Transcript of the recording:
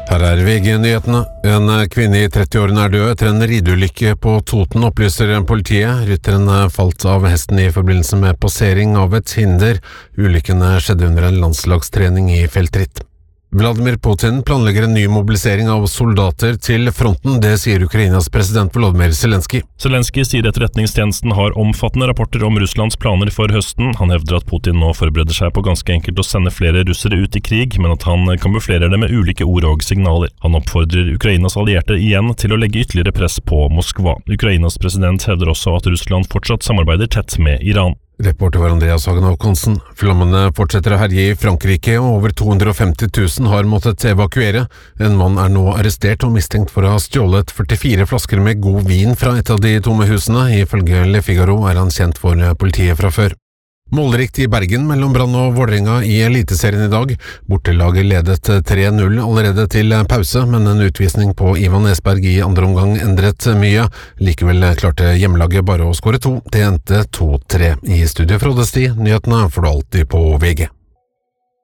Her VG-nyhetene. En kvinne I 30-årene død etter en rideulykke på Toten, opplyser politiet. Rytteren falt av hesten I forbindelse med passering av et hinder. Ulykken skjedde under en landslagstrening I feltritt. Vladimir Putin planlegger en ny mobilisering av soldater til fronten, det sier Ukrainas president Volodymyr Zelensky. Zelensky sier etterretningstjenesten har omfattende rapporter om Russlands planer for høsten. Han hevder at Putin nå forbereder seg på ganske enkelt å sende flere russere ut I krig, men at han kamuflerer det med ulike ord og signaler. Han oppfordrer Ukrainas allierte igjen til å legge ytterligere press på Moskva. Ukrainas president hevder også at Russland fortsatt samarbeider tett med Iran. Reporter var Andreas Hagen Håkonsen. Flammene fortsetter å herje I Frankrike, og over 250 000 har måttet evakuere. En mann nå arrestert og mistenkt for å ha stjålet 44 flasker med god vin fra et av de tomme husene. Ifølge Le Figaro han kjent for politiet fra før. Målrikt I Bergen mellom Brann og Vålerenga I Eliteserien I dag. Bortelaget ledet 3-0 allerede til pause, men en utvisning på Ivan Esberg I andre omgang endret mye. Likevel klarte hjemmelaget bare å skåre 2. Det endte 2-3. I studio Frode Sti, nyhetene får du alltid på VG.